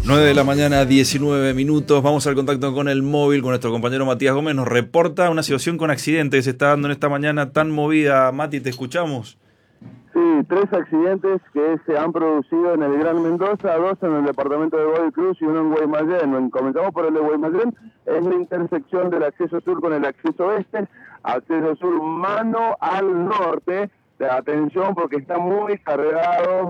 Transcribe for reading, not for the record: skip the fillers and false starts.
9 de la mañana, 19 minutos. Vamos al contacto con el móvil, con nuestro compañero Matías Gómez. Nos reporta una situación con accidentes que se está dando en esta mañana tan movida. Mati, ¿te escuchamos? Sí, 3 accidentes que se han producido en el Gran Mendoza, 2 en el departamento de Godoy Cruz y 1 en Guaymallén. Comenzamos por el de Guaymallén, es la intersección del acceso sur con el acceso este, acceso sur mano al norte. Atención porque está muy cargado.